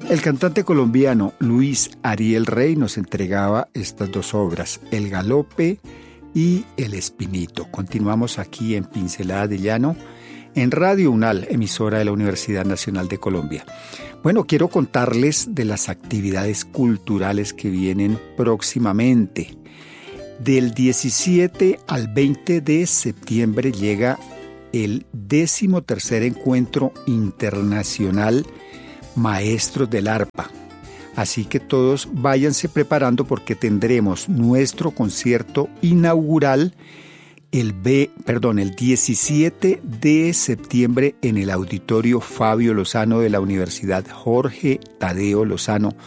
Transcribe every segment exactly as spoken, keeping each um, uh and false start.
El cantante colombiano Luis Ariel Rey nos entregaba estas dos obras, El Galope y El Espinito. Continuamos aquí en Pinceladas de Llano, en Radio UNAL, emisora de la Universidad Nacional de Colombia. Bueno, quiero contarles de las actividades culturales que vienen próximamente. Del diecisiete al veinte de septiembre llega el décimo tercer Encuentro Internacional Maestros del Arpa. Así que todos váyanse preparando porque tendremos nuestro concierto inaugural el, B, perdón, el diecisiete de septiembre en el Auditorio Fabio Lozano de la Universidad Jorge Tadeo Lozano.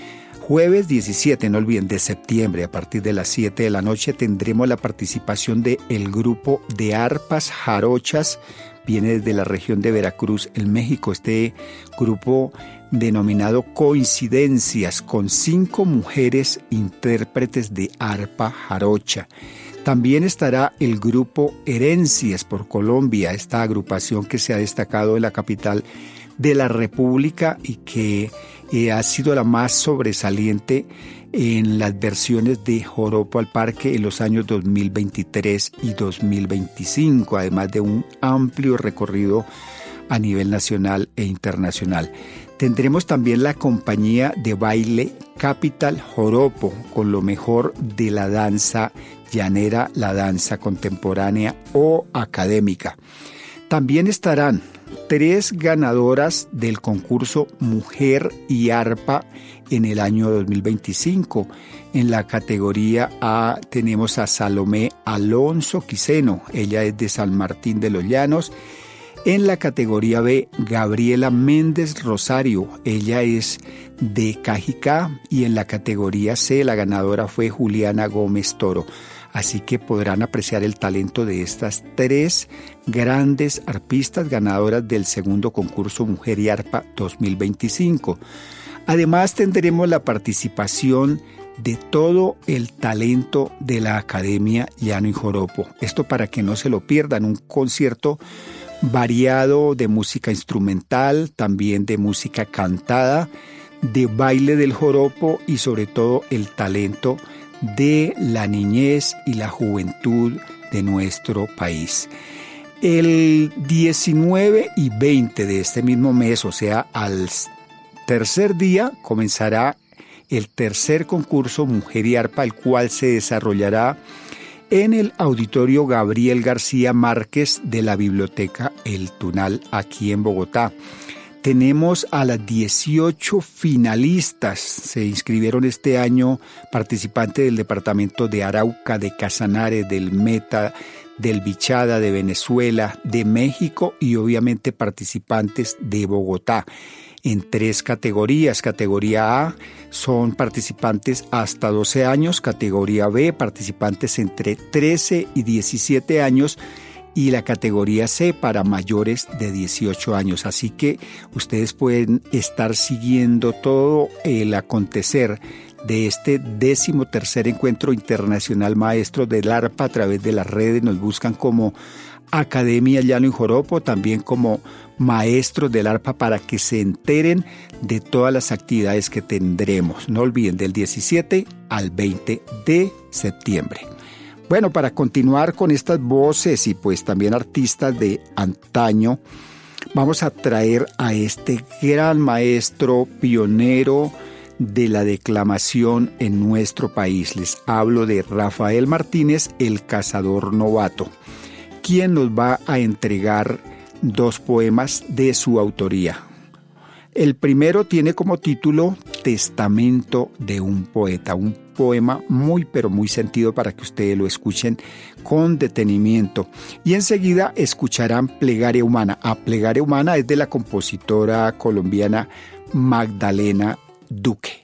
Jueves diecisiete, no olviden, de septiembre, a partir de las siete de la noche, tendremos la participación del grupo de arpas jarochas. Viene desde la región de Veracruz, en México, este grupo denominado Coincidencias, con cinco mujeres intérpretes de arpa jarocha. También estará el grupo Herencias por Colombia, esta agrupación que se ha destacado en la capital de la República y que eh, ha sido la más sobresaliente en las versiones de Joropo al Parque en los años dos mil veintitrés y dos mil veinticinco, además de un amplio recorrido a nivel nacional e internacional. Tendremos también la compañía de baile Capital Joropo, con lo mejor de la danza llanera, la danza contemporánea o académica. También estarán tres ganadoras del concurso Mujer y Arpa en el año dos mil veinticinco. En la categoría A tenemos a Salomé Alonso Quiseno, ella es de San Martín de los Llanos. En la categoría B, Gabriela Méndez Rosario, ella es de Cajicá. Y en la categoría C, la ganadora fue Juliana Gómez Toro. Así que podrán apreciar el talento de estas tres grandes arpistas ganadoras del segundo concurso Mujer y Arpa dos mil veinticinco. Además tendremos la participación de todo el talento de la Academia Llano y Joropo. Esto para que no se lo pierdan, un concierto variado de música instrumental, también de música cantada, de baile del joropo y sobre todo el talento de la niñez y la juventud de nuestro país. El diecinueve y veinte de este mismo mes, o sea, al tercer día, comenzará el tercer concurso Mujer y Arpa, el cual se desarrollará en el Auditorio Gabriel García Márquez de la Biblioteca El Tunal, aquí en Bogotá. Tenemos a las dieciocho finalistas, se inscribieron este año participantes del departamento de Arauca, de Casanare, del Meta, del Bichada, de Venezuela, de México y obviamente participantes de Bogotá. En tres categorías. Categoría A son participantes hasta doce años, categoría B participantes entre trece y diecisiete años y la categoría C para mayores de dieciocho años. Así que ustedes pueden estar siguiendo todo el acontecer de este décimo tercer Encuentro Internacional Maestros del Arpa a través de las redes. Nos buscan como Academia Llano y Joropo, también como Maestros del Arpa, para que se enteren de todas las actividades que tendremos. No olviden, del diecisiete al veinte de septiembre. Bueno, para continuar con estas voces y pues también artistas de antaño, vamos a traer a este gran maestro pionero de la declamación en nuestro país. Les hablo de Rafael Martínez, el Cazador Novato, quien nos va a entregar dos poemas de su autoría. El primero tiene como título Testamento de un poeta, un poema muy pero muy sentido para que ustedes lo escuchen con detenimiento. Y enseguida escucharán Plegaria Humana. A Plegaria Humana es de la compositora colombiana Magdalena Duque.